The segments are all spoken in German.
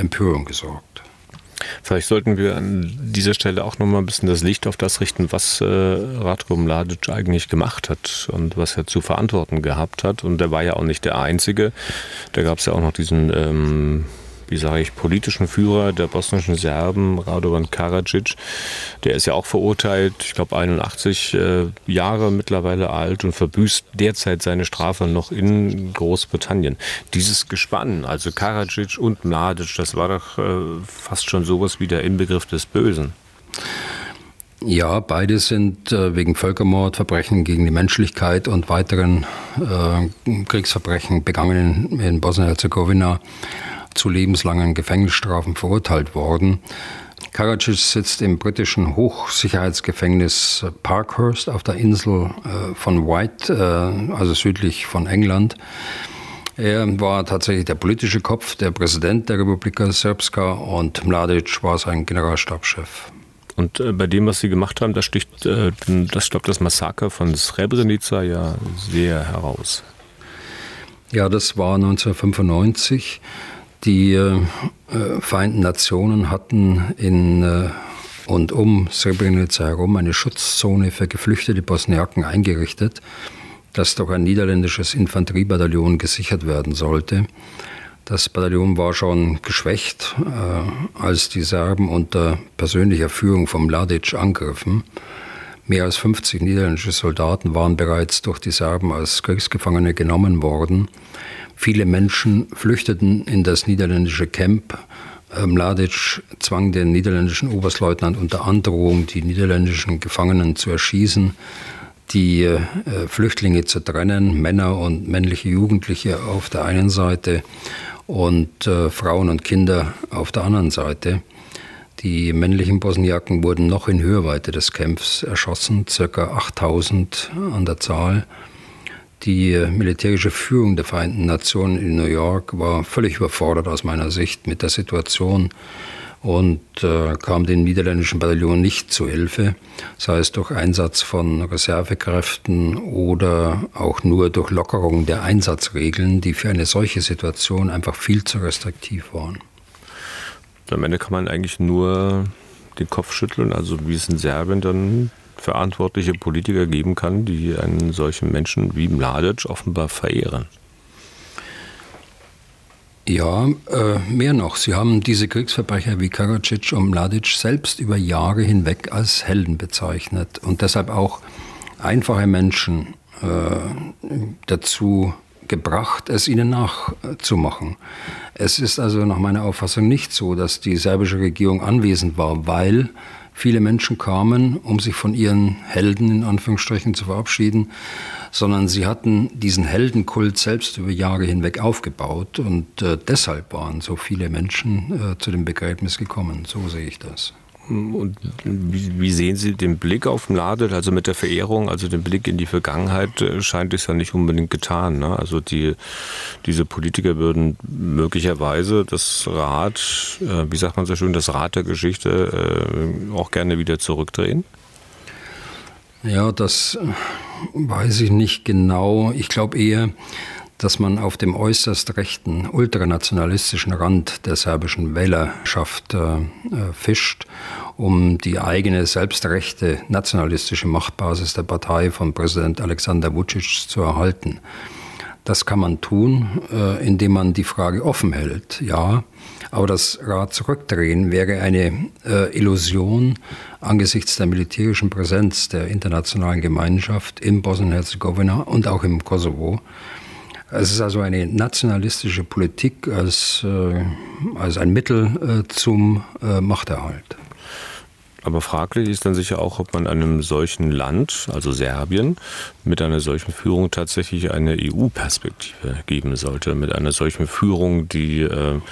Empörung gesorgt. Vielleicht sollten wir an dieser Stelle auch noch mal ein bisschen das Licht auf das richten, was Ratko Mladic eigentlich gemacht hat und was er zu verantworten gehabt hat. Und er war ja auch nicht der Einzige. Da gab es ja auch noch diesen politischen Führer der bosnischen Serben, Radovan Karadzic. Der ist ja auch verurteilt, ich glaube 81 Jahre mittlerweile alt und verbüßt derzeit seine Strafe noch in Großbritannien. Dieses Gespann, also Karadzic und Mladic, das war doch fast schon sowas wie der Inbegriff des Bösen. Ja, beide sind wegen Völkermord, Verbrechen gegen die Menschlichkeit und weiteren Kriegsverbrechen begangen in Bosnien-Herzegowina zu lebenslangen Gefängnisstrafen verurteilt worden. Karadzic sitzt im britischen Hochsicherheitsgefängnis Parkhurst auf der Insel von White, also südlich von England. Er war tatsächlich der politische Kopf, der Präsident der Republika Srpska, und Mladic war sein Generalstabschef. Und bei dem, was Sie gemacht haben, da sticht das Massaker von Srebrenica ja sehr heraus. Ja, das war 1995. Die Vereinten Nationen hatten in und um Srebrenica herum eine Schutzzone für geflüchtete Bosniaken eingerichtet, das durch ein niederländisches Infanteriebataillon gesichert werden sollte. Das Bataillon war schon geschwächt, als die Serben unter persönlicher Führung von Mladic angriffen. Mehr als 50 niederländische Soldaten waren bereits durch die Serben als Kriegsgefangene genommen worden. Viele Menschen flüchteten in das niederländische Camp. Mladic zwang den niederländischen Oberstleutnant unter Androhung, die niederländischen Gefangenen zu erschießen, die Flüchtlinge zu trennen, Männer und männliche Jugendliche auf der einen Seite und Frauen und Kinder auf der anderen Seite. Die männlichen Bosniaken wurden noch in Hörweite des Camps erschossen, ca. 8000 an der Zahl. Die militärische Führung der Vereinten Nationen in New York war völlig überfordert aus meiner Sicht mit der Situation und kam dem niederländischen Bataillon nicht zu Hilfe, sei es durch Einsatz von Reservekräften oder auch nur durch Lockerung der Einsatzregeln, die für eine solche Situation einfach viel zu restriktiv waren. Am Ende kann man eigentlich nur den Kopf schütteln, also wie es in Serbien dann verantwortliche Politiker geben kann, die einen solchen Menschen wie Mladic offenbar verehren. Ja, mehr noch. Sie haben diese Kriegsverbrecher wie Karadzic und Mladic selbst über Jahre hinweg als Helden bezeichnet und deshalb auch einfache Menschen dazu gebracht, es ihnen nachzumachen. Es ist also nach meiner Auffassung nicht so, dass die serbische Regierung anwesend war, weil viele Menschen kamen, um sich von ihren Helden in Anführungsstrichen zu verabschieden, sondern sie hatten diesen Heldenkult selbst über Jahre hinweg aufgebaut und deshalb waren so viele Menschen zu dem Begräbnis gekommen. So sehe ich das. Und wie sehen Sie den Blick auf Mladic, also mit der Verehrung, also den Blick in die Vergangenheit, scheint es ja nicht unbedingt getan, ne? Also diese Politiker würden möglicherweise das Rad, wie sagt man so schön, das Rad der Geschichte auch gerne wieder zurückdrehen? Ja, das weiß ich nicht genau. Ich glaube eher, dass man auf dem äußerst rechten, ultranationalistischen Rand der serbischen Wählerschaft fischt, um die eigene selbstrechte nationalistische Machtbasis der Partei von Präsident Aleksandar Vučić zu erhalten. Das kann man tun, indem man die Frage offen hält, ja, aber das Rad zurückdrehen wäre eine Illusion angesichts der militärischen Präsenz der internationalen Gemeinschaft in Bosnien-Herzegowina und auch im Kosovo. Es ist also eine nationalistische Politik als ein Mittel zum Machterhalt. Aber fraglich ist dann sicher auch, ob man einem solchen Land, also Serbien, mit einer solchen Führung tatsächlich eine EU-Perspektive geben sollte. Mit einer solchen Führung, die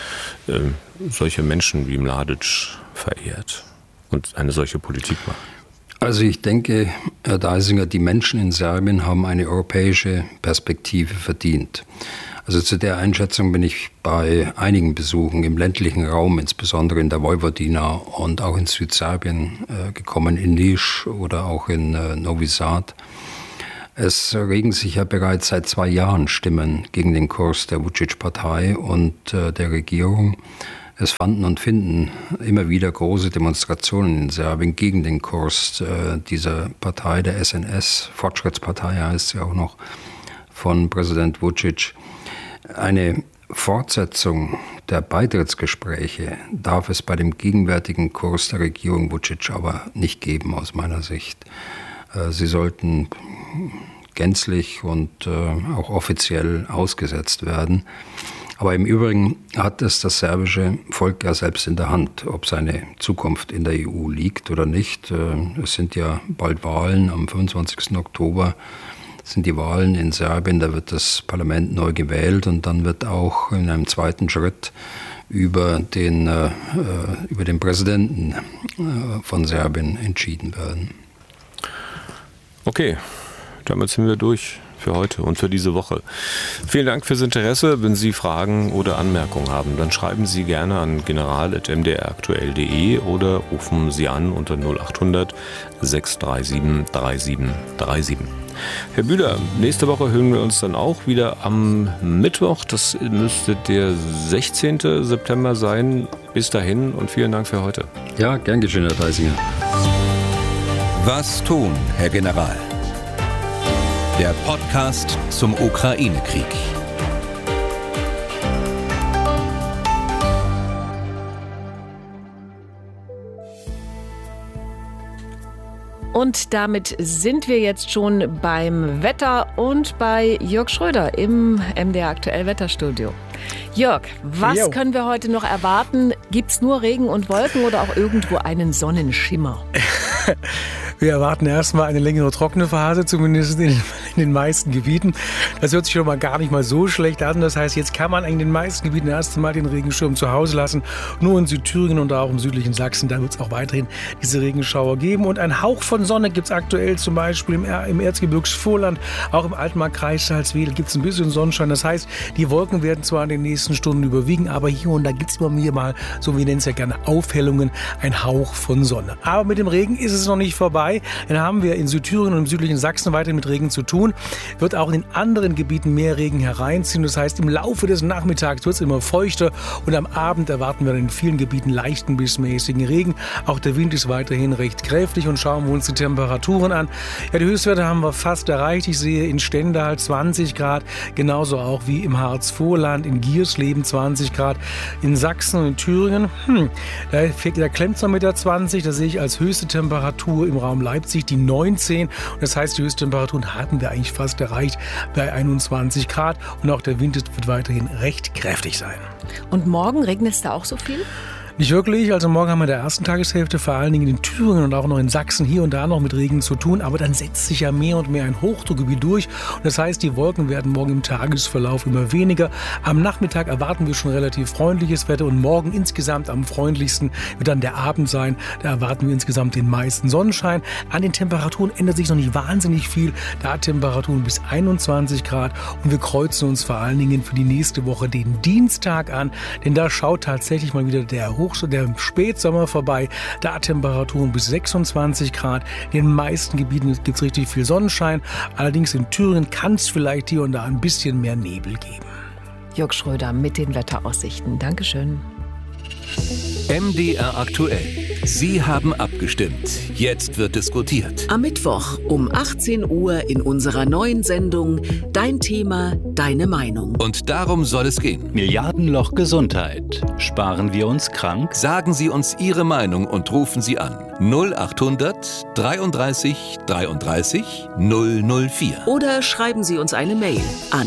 solche Menschen wie Mladic verehrt und eine solche Politik macht. Also ich denke, Herr Deisinger, die Menschen in Serbien haben eine europäische Perspektive verdient. Also zu der Einschätzung bin ich bei einigen Besuchen im ländlichen Raum, insbesondere in der Vojvodina und auch in Südserbien gekommen, in Niš oder auch in Novi Sad. Es regen sich ja bereits seit 2 Jahren Stimmen gegen den Kurs der Vučić-Partei und der Regierung. Es fanden und finden immer wieder große Demonstrationen in Serbien gegen den Kurs dieser Partei, der SNS, Fortschrittspartei heißt sie auch noch, von Präsident Vučić. Eine Fortsetzung der Beitrittsgespräche darf es bei dem gegenwärtigen Kurs der Regierung Vučić aber nicht geben, aus meiner Sicht. Sie sollten gänzlich und auch offiziell ausgesetzt werden. Aber im Übrigen hat es das serbische Volk ja selbst in der Hand, ob seine Zukunft in der EU liegt oder nicht. Es sind ja bald Wahlen, am 25. Oktober sind die Wahlen in Serbien, da wird das Parlament neu gewählt und dann wird auch in einem zweiten Schritt über den Präsidenten von Serbien entschieden werden. Okay, damit sind wir durch für heute und für diese Woche. Vielen Dank fürs Interesse. Wenn Sie Fragen oder Anmerkungen haben, dann schreiben Sie gerne an general@mdraktuell.de oder rufen Sie an unter 0800 637 3737. Herr Bühler, nächste Woche hören wir uns dann auch wieder am Mittwoch. Das müsste der 16. September sein. Bis dahin und vielen Dank für heute. Ja, gern geschehen, Herr Theisinger. Was tun, Herr General? Der Podcast zum Ukraine-Krieg. Und damit sind wir jetzt schon beim Wetter und bei Jörg Schröder im MDR Aktuell Wetterstudio. Jörg, was können wir heute noch erwarten? Gibt es nur Regen und Wolken oder auch irgendwo einen Sonnenschimmer? Wir erwarten erstmal eine längere trockene Phase, zumindest in den meisten Gebieten. Das hört sich schon mal gar nicht mal so schlecht an. Das heißt, jetzt kann man in den meisten Gebieten erst einmal den Regenschirm zu Hause lassen. Nur in Südthüringen und auch im südlichen Sachsen, da wird es auch weiterhin diese Regenschauer geben. Und ein Hauch von Sonne gibt es aktuell zum Beispiel im Erzgebirgsvorland, auch im Altmark-Kreis Salzwedel gibt es ein bisschen Sonnenschein. Das heißt, die Wolken werden zwar in den nächsten Stunden überwiegen, aber hier und da gibt es bei mir mal, so wie wir nennen es ja gerne, Aufhellungen, ein Hauch von Sonne. Aber mit dem Regen ist es noch nicht vorbei. Dann haben wir in Südthüringen und im südlichen Sachsen weiterhin mit Regen zu tun. Wird auch in den anderen Gebieten mehr Regen hereinziehen. Das heißt, im Laufe des Nachmittags wird es immer feuchter und am Abend erwarten wir in vielen Gebieten leichten bis mäßigen Regen. Auch der Wind ist weiterhin recht kräftig und schauen wir uns die Temperaturen an. Ja, die Höchstwerte haben wir fast erreicht. Ich sehe in Stendal 20 Grad, genauso auch wie im Harzvorland, in Giersleben 20 Grad, in Sachsen und in Thüringen. Da klemmt es noch mit der 20, da sehe ich als höchste Temperatur im Raum Leipzig die 19. Und das heißt, die Höchsttemperaturen hatten wir eigentlich fast erreicht bei 21 Grad. Und auch der Wind wird weiterhin recht kräftig sein. Und morgen regnet es da auch so viel? Nicht wirklich. Also morgen haben wir in der ersten Tageshälfte vor allen Dingen in Thüringen und auch noch in Sachsen hier und da noch mit Regen zu tun. Aber dann setzt sich ja mehr und mehr ein Hochdruckgebiet durch. Und das heißt, die Wolken werden morgen im Tagesverlauf immer weniger. Am Nachmittag erwarten wir schon relativ freundliches Wetter. Und morgen insgesamt am freundlichsten wird dann der Abend sein. Da erwarten wir insgesamt den meisten Sonnenschein. An den Temperaturen ändert sich noch nicht wahnsinnig viel. Da hat Temperaturen bis 21 Grad. Und wir kreuzen uns vor allen Dingen für die nächste Woche den Dienstag an. Denn da schaut tatsächlich mal wieder der Spätsommer vorbei, da Temperaturen bis 26 Grad. In den meisten Gebieten gibt es richtig viel Sonnenschein. Allerdings in Thüringen kann es vielleicht hier und da ein bisschen mehr Nebel geben. Jörg Schröder mit den Wetteraussichten. Dankeschön. MDR aktuell. Sie haben abgestimmt. Jetzt wird diskutiert. Am Mittwoch um 18 Uhr in unserer neuen Sendung Dein Thema, deine Meinung. Und darum soll es gehen. Milliardenloch Gesundheit. Sparen wir uns krank? Sagen Sie uns Ihre Meinung und rufen Sie an. 0800 33 33 004. Oder schreiben Sie uns eine Mail an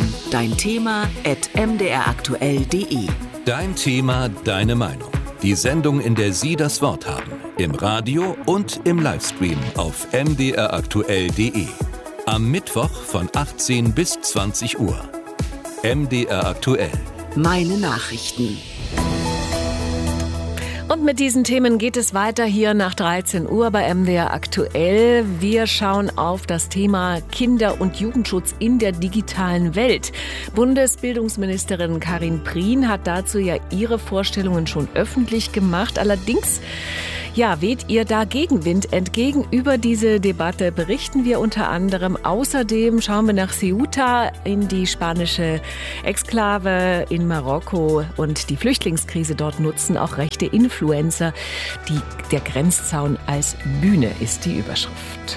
deinthema@mdraktuell.de. Dein Thema, deine Meinung. Die Sendung, in der Sie das Wort haben. Im Radio und im Livestream auf mdraktuell.de. Am Mittwoch von 18 bis 20 Uhr. MDR aktuell. Meine Nachrichten. Und mit diesen Themen geht es weiter hier nach 13 Uhr bei MDR aktuell. Wir schauen auf das Thema Kinder- und Jugendschutz in der digitalen Welt. Bundesbildungsministerin Karin Prien hat dazu ja ihre Vorstellungen schon öffentlich gemacht. Allerdings Ja, weht ihr da Gegenwind entgegen? Über diese Debatte berichten wir unter anderem. Außerdem schauen wir nach Ceuta in die spanische Exklave in Marokko und die Flüchtlingskrise dort nutzen auch rechte Influencer. Der Grenzzaun als Bühne ist die Überschrift.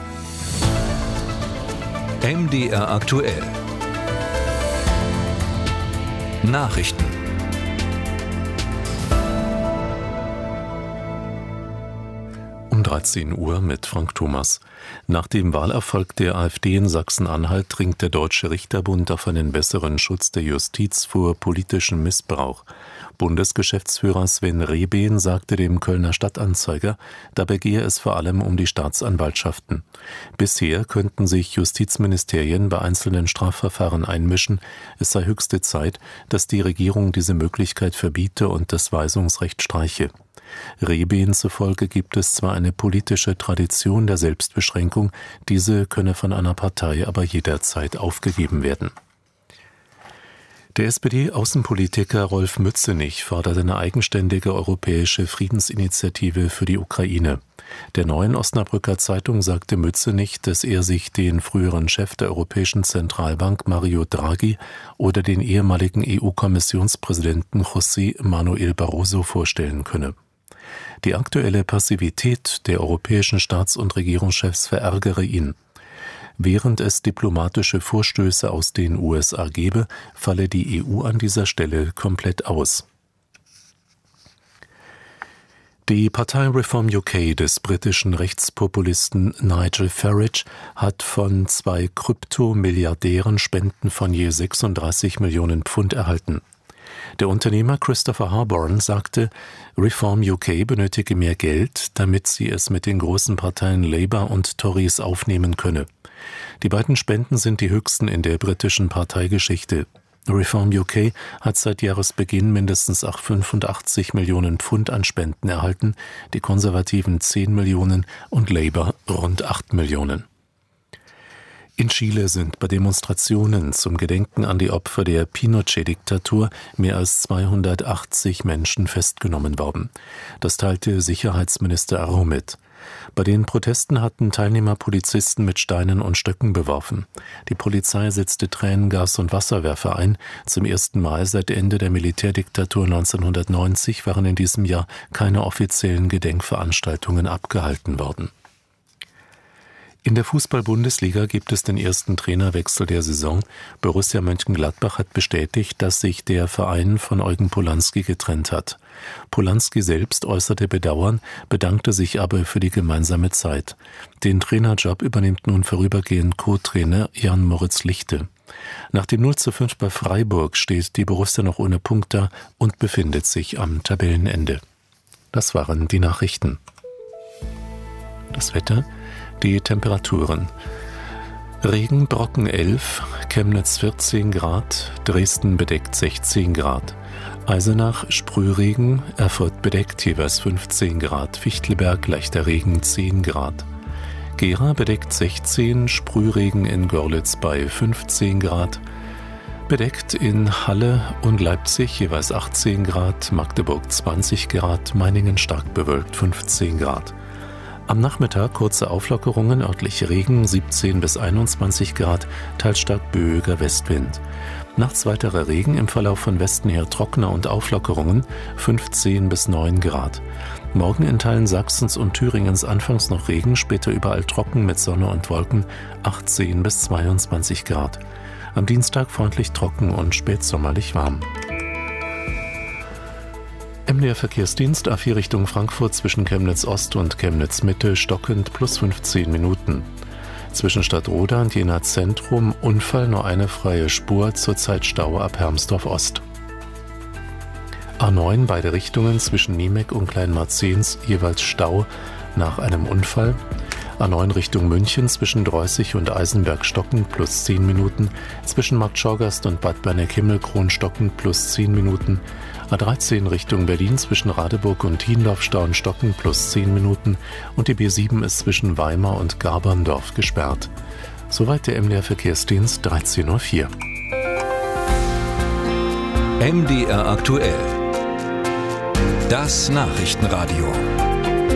MDR aktuell. Nachrichten. Um 13 Uhr mit Frank Thomas. Nach dem Wahlerfolg der AfD in Sachsen-Anhalt dringt der Deutsche Richterbund auf einen besseren Schutz der Justiz vor politischem Missbrauch. Bundesgeschäftsführer Sven Rehben sagte dem Kölner Stadtanzeiger, dabei gehe es vor allem um die Staatsanwaltschaften. Bisher könnten sich Justizministerien bei einzelnen Strafverfahren einmischen. Es sei höchste Zeit, dass die Regierung diese Möglichkeit verbiete und das Weisungsrecht streiche. Rehben zufolge gibt es zwar eine politische Tradition der Selbstbeschränkung, diese könne von einer Partei aber jederzeit aufgegeben werden. Der SPD-Außenpolitiker Rolf Mützenich fordert eine eigenständige europäische Friedensinitiative für die Ukraine. Der Neuen Osnabrücker Zeitung sagte Mützenich, dass er sich den früheren Chef der Europäischen Zentralbank Mario Draghi oder den ehemaligen EU-Kommissionspräsidenten José Manuel Barroso vorstellen könne. Die aktuelle Passivität der europäischen Staats- und Regierungschefs verärgere ihn. Während es diplomatische Vorstöße aus den USA gebe, falle die EU an dieser Stelle komplett aus. Die Partei Reform UK des britischen Rechtspopulisten Nigel Farage hat von 2 Kryptomilliardären Spenden von je 36 Millionen Pfund erhalten. Der Unternehmer Christopher Harborn sagte, Reform UK benötige mehr Geld, damit sie es mit den großen Parteien Labour und Tories aufnehmen könne. Die beiden Spenden sind die höchsten in der britischen Parteigeschichte. Reform UK hat seit Jahresbeginn mindestens 85 Millionen Pfund an Spenden erhalten, die Konservativen 10 Millionen und Labour rund 8 Millionen. In Chile sind bei Demonstrationen zum Gedenken an die Opfer der Pinochet-Diktatur mehr als 280 Menschen festgenommen worden. Das teilte Sicherheitsminister Arro mit. Bei den Protesten hatten Teilnehmer Polizisten mit Steinen und Stöcken beworfen. Die Polizei setzte Tränengas und Wasserwerfer ein. Zum ersten Mal seit Ende der Militärdiktatur 1990 waren in diesem Jahr keine offiziellen Gedenkveranstaltungen abgehalten worden. In der Fußball-Bundesliga gibt es den ersten Trainerwechsel der Saison. Borussia Mönchengladbach hat bestätigt, dass sich der Verein von Eugen Polanski getrennt hat. Polanski selbst äußerte Bedauern, bedankte sich aber für die gemeinsame Zeit. Den Trainerjob übernimmt nun vorübergehend Co-Trainer Jan-Moritz Lichte. Nach dem 0:5 bei Freiburg steht die Borussia noch ohne Punkt da und befindet sich am Tabellenende. Das waren die Nachrichten. Das Wetter. Die Temperaturen. Regenbrocken 11, Chemnitz 14 Grad, Dresden bedeckt 16 Grad. Eisenach Sprühregen, Erfurt bedeckt jeweils 15 Grad, Fichtelberg leichter Regen 10 Grad. Gera bedeckt 16, Sprühregen in Görlitz bei 15 Grad. Bedeckt in Halle und Leipzig jeweils 18 Grad, Magdeburg 20 Grad, Meiningen stark bewölkt 15 Grad. Am Nachmittag kurze Auflockerungen, örtlich Regen 17 bis 21 Grad, teils stark böiger Westwind. Nachts weiterer Regen, im Verlauf von Westen her trockener und Auflockerungen 15 bis 9 Grad. Morgen in Teilen Sachsens und Thüringens anfangs noch Regen, später überall trocken mit Sonne und Wolken 18 bis 22 Grad. Am Dienstag freundlich trocken und spätsommerlich warm. MDR Verkehrsdienst A4 Richtung Frankfurt zwischen Chemnitz Ost und Chemnitz Mitte stockend plus 15 Minuten. Zwischen Stadtroda und Jena Zentrum Unfall, nur eine freie Spur, zurzeit Stau ab Hermsdorf Ost. A9 beide Richtungen zwischen Niemek und Kleinmarzens jeweils Stau nach einem Unfall. A9 Richtung München zwischen Dreußig und Eisenberg stockend plus 10 Minuten. Zwischen Markt Schorgast und Bad Berneck-Himmelkron stockend plus 10 Minuten. A13 Richtung Berlin zwischen Radeburg und Hiendorf stauen stockend plus 10 Minuten und die B7 ist zwischen Weimar und Gaberndorf gesperrt. Soweit der MDR Verkehrsdienst 13:04 Uhr. MDR aktuell. Das Nachrichtenradio.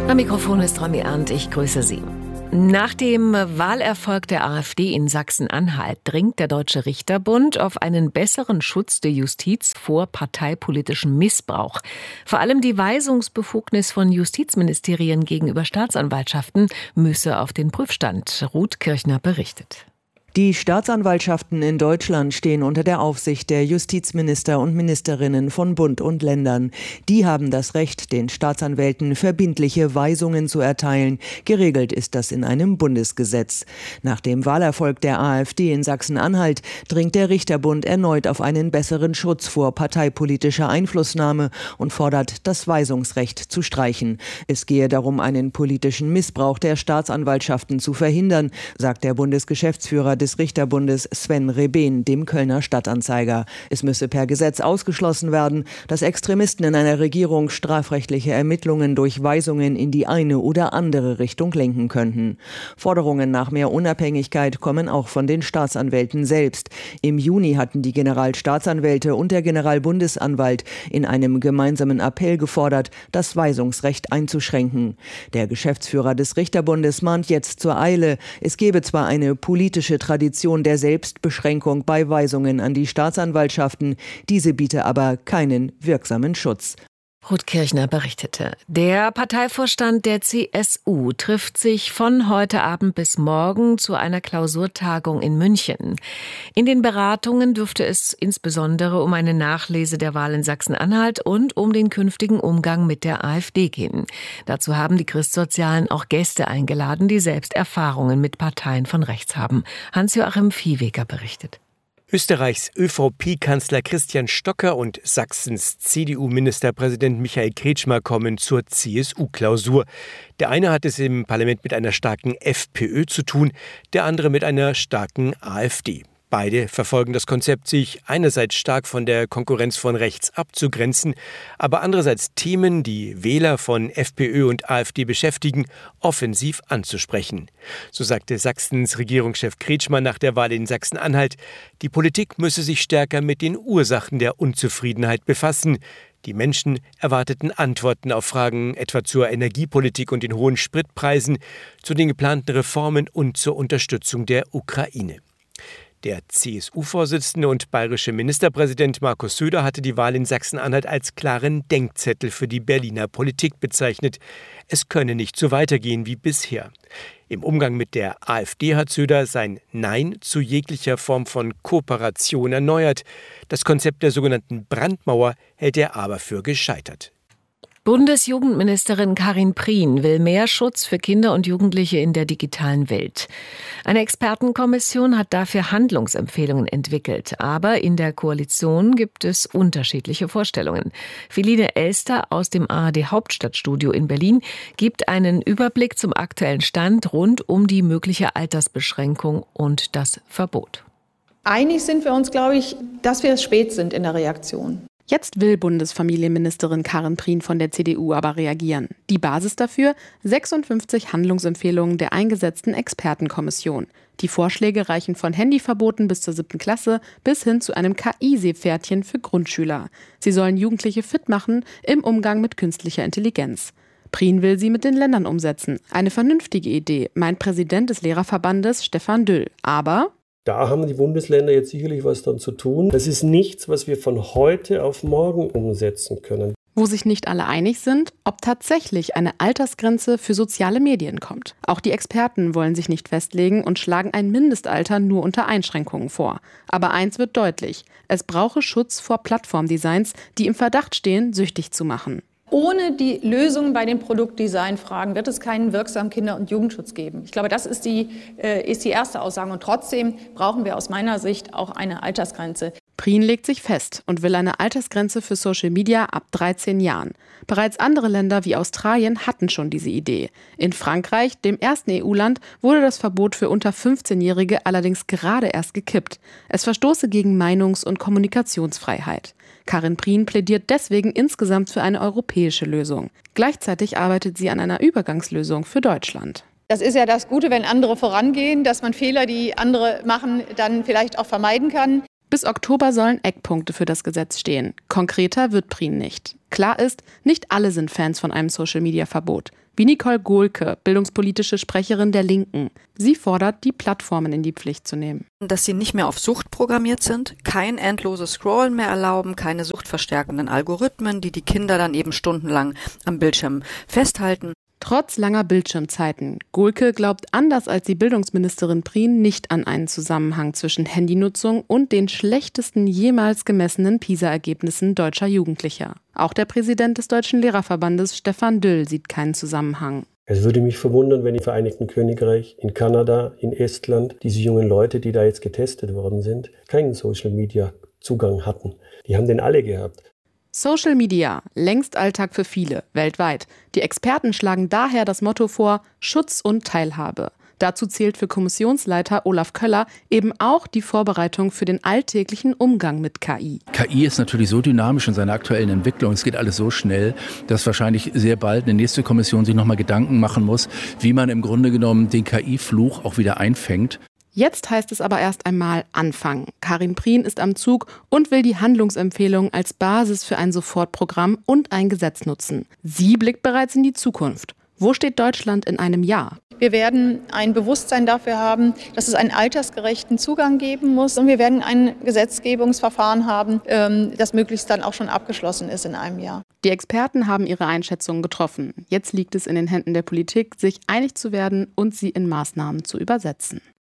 Am Mikrofon ist Romy Arndt, ich grüße Sie. Nach dem Wahlerfolg der AfD in Sachsen-Anhalt dringt der Deutsche Richterbund auf einen besseren Schutz der Justiz vor parteipolitischem Missbrauch. Vor allem die Weisungsbefugnis von Justizministerien gegenüber Staatsanwaltschaften müsse auf den Prüfstand. Ruth Kirchner berichtet. Die Staatsanwaltschaften in Deutschland stehen unter der Aufsicht der Justizminister und Ministerinnen von Bund und Ländern. Die haben das Recht, den Staatsanwälten verbindliche Weisungen zu erteilen. Geregelt ist das in einem Bundesgesetz. Nach dem Wahlerfolg der AfD in Sachsen-Anhalt dringt der Richterbund erneut auf einen besseren Schutz vor parteipolitischer Einflussnahme und fordert, das Weisungsrecht zu streichen. Es gehe darum, einen politischen Missbrauch der Staatsanwaltschaften zu verhindern, sagt der Bundesgeschäftsführer des Richterbundes Sven Rebehn dem Kölner Stadtanzeiger. Es müsse per Gesetz ausgeschlossen werden, dass Extremisten in einer Regierung strafrechtliche Ermittlungen durch Weisungen in die eine oder andere Richtung lenken könnten. Forderungen nach mehr Unabhängigkeit kommen auch von den Staatsanwälten selbst. Im Juni hatten die Generalstaatsanwälte und der Generalbundesanwalt in einem gemeinsamen Appell gefordert, das Weisungsrecht einzuschränken. Der Geschäftsführer des Richterbundes mahnt jetzt zur Eile. Es gebe zwar eine politische Tradition der Selbstbeschränkung bei Weisungen an die Staatsanwaltschaften, diese biete aber keinen wirksamen Schutz. Ruth Kirchner berichtete. Der Parteivorstand der CSU trifft sich von heute Abend bis morgen zu einer Klausurtagung in München. In den Beratungen dürfte es insbesondere um eine Nachlese der Wahl in Sachsen-Anhalt und um den künftigen Umgang mit der AfD gehen. Dazu haben die Christsozialen auch Gäste eingeladen, die selbst Erfahrungen mit Parteien von rechts haben. Hans-Joachim Viehweger berichtet. Österreichs ÖVP-Kanzler Christian Stocker und Sachsens CDU-Ministerpräsident Michael Kretschmer kommen zur CSU-Klausur. Der eine hat es im Parlament mit einer starken FPÖ zu tun, der andere mit einer starken AfD. Beide verfolgen das Konzept, sich einerseits stark von der Konkurrenz von rechts abzugrenzen, aber andererseits Themen, die Wähler von FPÖ und AfD beschäftigen, offensiv anzusprechen. So sagte Sachsens Regierungschef Kretschmer nach der Wahl in Sachsen-Anhalt, die Politik müsse sich stärker mit den Ursachen der Unzufriedenheit befassen. Die Menschen erwarteten Antworten auf Fragen etwa zur Energiepolitik und den hohen Spritpreisen, zu den geplanten Reformen und zur Unterstützung der Ukraine. Der CSU-Vorsitzende und bayerische Ministerpräsident Markus Söder hatte die Wahl in Sachsen-Anhalt als klaren Denkzettel für die Berliner Politik bezeichnet. Es könne nicht so weitergehen wie bisher. Im Umgang mit der AfD hat Söder sein Nein zu jeglicher Form von Kooperation erneuert. Das Konzept der sogenannten Brandmauer hält er aber für gescheitert. Bundesjugendministerin Karin Prien will mehr Schutz für Kinder und Jugendliche in der digitalen Welt. Eine Expertenkommission hat dafür Handlungsempfehlungen entwickelt. Aber in der Koalition gibt es unterschiedliche Vorstellungen. Philine Elster aus dem ARD Hauptstadtstudio in Berlin gibt einen Überblick zum aktuellen Stand rund um die mögliche Altersbeschränkung und das Verbot. Einig sind wir uns, glaube ich, dass wir spät sind in der Reaktion. Jetzt will Bundesfamilienministerin Karin Prien von der CDU aber reagieren. Die Basis dafür? 56 Handlungsempfehlungen der eingesetzten Expertenkommission. Die Vorschläge reichen von Handyverboten bis zur 7. Klasse bis hin zu einem KI-Seepferdchen für Grundschüler. Sie sollen Jugendliche fit machen im Umgang mit künstlicher Intelligenz. Prien will sie mit den Ländern umsetzen. Eine vernünftige Idee, meint Präsident des Lehrerverbandes Stefan Düll. Aber da haben die Bundesländer jetzt sicherlich was dran zu tun. Das ist nichts, was wir von heute auf morgen umsetzen können. Wo sich nicht alle einig sind, ob tatsächlich eine Altersgrenze für soziale Medien kommt. Auch die Experten wollen sich nicht festlegen und schlagen ein Mindestalter nur unter Einschränkungen vor. Aber eins wird deutlich: Es brauche Schutz vor Plattformdesigns, die im Verdacht stehen, süchtig zu machen. Ohne die Lösung bei den Produktdesignfragen wird es keinen wirksamen Kinder- und Jugendschutz geben. Ich glaube, das ist die erste Aussage. Und trotzdem brauchen wir aus meiner Sicht auch eine Altersgrenze. Prien legt sich fest und will eine Altersgrenze für Social Media ab 13 Jahren. Bereits andere Länder wie Australien hatten schon diese Idee. In Frankreich, dem ersten EU-Land, wurde das Verbot für unter 15-Jährige allerdings gerade erst gekippt. Es verstoße gegen Meinungs- und Kommunikationsfreiheit. Karin Prien plädiert deswegen insgesamt für eine europäische Lösung. Gleichzeitig arbeitet sie an einer Übergangslösung für Deutschland. Das ist ja das Gute, wenn andere vorangehen, dass man Fehler, die andere machen, dann vielleicht auch vermeiden kann. Bis Oktober sollen Eckpunkte für das Gesetz stehen. Konkreter wird Prien nicht. Klar ist, nicht alle sind Fans von einem Social-Media-Verbot. Wie Nicole Gohlke, bildungspolitische Sprecherin der Linken. Sie fordert, die Plattformen in die Pflicht zu nehmen. Dass sie nicht mehr auf Sucht programmiert sind, kein endloses Scrollen mehr erlauben, keine suchtverstärkenden Algorithmen, die Kinder dann eben stundenlang am Bildschirm festhalten. Trotz langer Bildschirmzeiten. Gohlke glaubt anders als die Bildungsministerin Prien nicht an einen Zusammenhang zwischen Handynutzung und den schlechtesten jemals gemessenen PISA-Ergebnissen deutscher Jugendlicher. Auch der Präsident des Deutschen Lehrerverbandes, Stefan Düll, sieht keinen Zusammenhang. Es würde mich verwundern, wenn im Vereinigten Königreich, in Kanada, in Estland diese jungen Leute, die da jetzt getestet worden sind, keinen Social-Media-Zugang hatten. Die haben den alle gehabt. Social Media, längst Alltag für viele, weltweit. Die Experten schlagen daher das Motto vor, Schutz und Teilhabe. Dazu zählt für Kommissionsleiter Olaf Köller eben auch die Vorbereitung für den alltäglichen Umgang mit KI. KI ist natürlich so dynamisch in seiner aktuellen Entwicklung, es geht alles so schnell, dass wahrscheinlich sehr bald eine nächste Kommission sich nochmal Gedanken machen muss, wie man im Grunde genommen den KI-Fluch auch wieder einfängt. Jetzt heißt es aber erst einmal anfangen. Karin Prien ist am Zug und will die Handlungsempfehlung als Basis für ein Sofortprogramm und ein Gesetz nutzen. Sie blickt bereits in die Zukunft. Wo steht Deutschland in einem Jahr? Wir werden ein Bewusstsein dafür haben, dass es einen altersgerechten Zugang geben muss. Und wir werden ein Gesetzgebungsverfahren haben, das möglichst dann auch schon abgeschlossen ist in einem Jahr. Die Experten haben ihre Einschätzungen getroffen. Jetzt liegt es in den Händen der Politik, sich einig zu werden und sie in Maßnahmen zu übersetzen.